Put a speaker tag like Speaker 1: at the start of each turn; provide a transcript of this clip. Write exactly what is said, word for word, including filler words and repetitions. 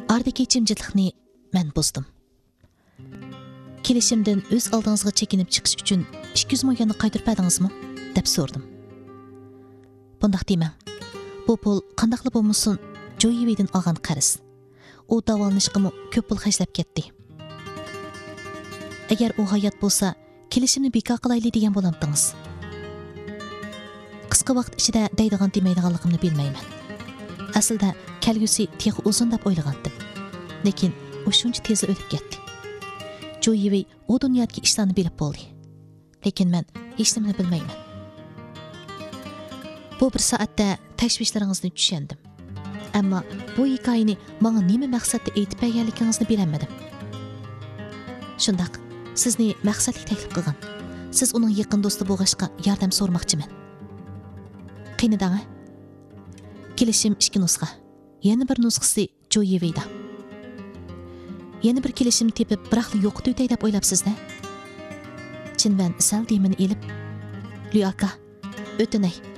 Speaker 1: Ardaki jimjitlikni men buzdim. Kelishimdan o'z oldingizga chekinib chiqish uchun ikki yuz ming yuanni qaytarib berdingizmi? deb so'radim. Bundaq demang. Bu pul qandaqli bo'lmasin, Joyivedan olgan qarz. U davolanishga ko'p pul xarjlab ketdi. Agar u hayot bo'lsa, kelishimni bekor qilayli degan bo'lamdingiz. Qisqa vaqt ichida deydigan demaydiganligimni bilmayman. Aslida kelgusi texi uzun deb o'ylagandim. Lekin u shuncha tezda o'tib ketdi. Joyivey u dunyodagi ishlarni bilib bo'ldi. Lekin men hech nimani bilmayman. Bu bir soatda tashvishlaringizni tushundim. Ammo bu hikoyani menga nima maqsadda aytib berganligingizni bilmadim. Shundaq, sizni maqsadli taklif qilgan. Siz uning yaqin do'sti bo'lg'ashqa yordam so'ramoqchiman. Qiynidan. Kelishim ikki nusxa. Yana bir nusxasi Joyiveyda. Yana bir kelishim tepib, biroqli yo'qitib o'tay deb o'ylabsiz-da? Chinman sal demini elib, "Lyaka, o'tinay.